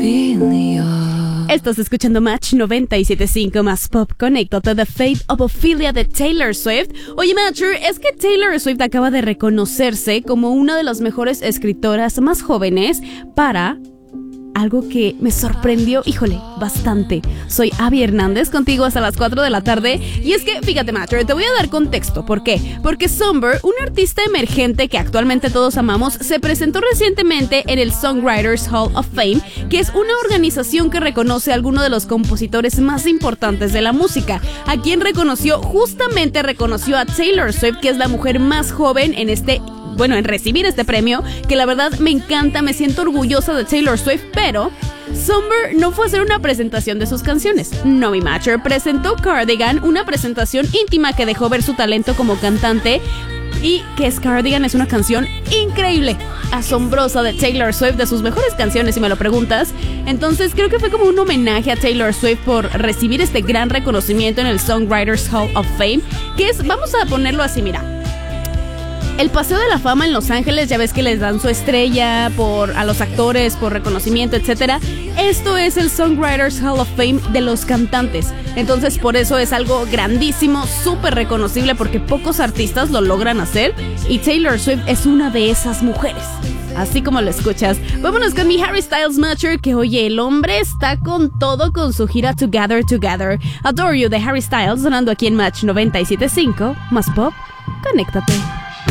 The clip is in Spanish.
Estás escuchando Match 97.5 más pop. Conéctate. The Fate of Ophelia de Taylor Swift. Oye, Matcher, es que Taylor Swift acaba de reconocerse como una de las mejores escritoras más jóvenes para algo que me sorprendió, híjole, bastante. Soy Abby Hernández, contigo hasta las 4 de la tarde. Y es que, fíjate, Matcher, te voy a dar contexto. ¿Por qué? Porque Somber, un artista emergente que actualmente todos amamos, se presentó recientemente en el Songwriters Hall of Fame, que es una organización que reconoce a algunos de los compositores más importantes de la música. A quien reconoció a Taylor Swift, que es la mujer más joven en recibir este premio, que la verdad me encanta, me siento orgullosa de Taylor Swift, pero Somber no fue a hacer una presentación de sus canciones. No, mi Matcher, presentó Cardigan, una presentación íntima que dejó ver su talento como cantante. Y que es Cardigan, es una canción increíble, asombrosa de Taylor Swift, de sus mejores canciones, si me lo preguntas. Entonces creo que fue como un homenaje a Taylor Swift por recibir este gran reconocimiento en el Songwriters Hall of Fame, que es, vamos a ponerlo así, mira, el Paseo de la Fama en Los Ángeles. Ya ves que les dan su estrella a los actores por reconocimiento, etcétera. Esto es el Songwriters Hall of Fame de los cantantes. Entonces por eso es algo grandísimo, súper reconocible, porque pocos artistas lo logran hacer, y Taylor Swift es una de esas mujeres. Así como lo escuchas. Vámonos con mi Harry Styles Matcher, que oye, el hombre está con todo con su gira Together Together. Adore You de Harry Styles, sonando aquí en Match 97.5 más pop. Conéctate.